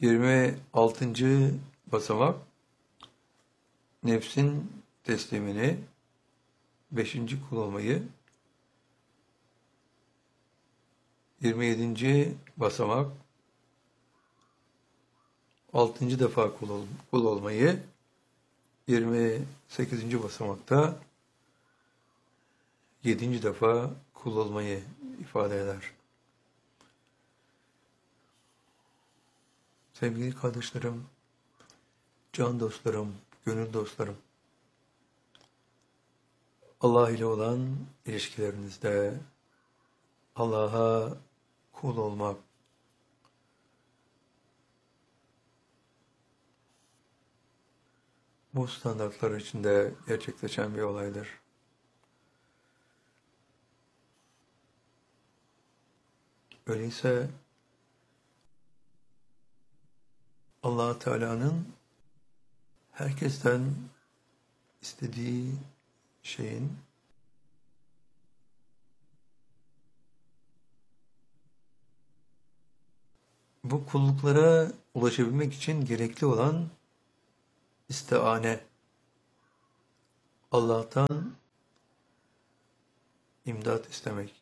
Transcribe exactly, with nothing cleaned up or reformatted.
yirmi altıncı basamak nefsin teslimini, beşinci kul olmayı, yirmi yedinci basamak altıncı defa kul, ol, kul olmayı, yirmi sekizinci basamakta yedinci defa kul olmayı ifade eder. Sevgili kardeşlerim, can dostlarım, gönül dostlarım, Allah ile olan ilişkilerinizde Allah'a kul olmak, bu standartlar içinde gerçekleşen bir olaydır. Öyleyse Allah Teala'nın herkesten istediği şeyin bu kulluklara ulaşabilmek için gerekli olan istiane, Allah'tan imdat istemek.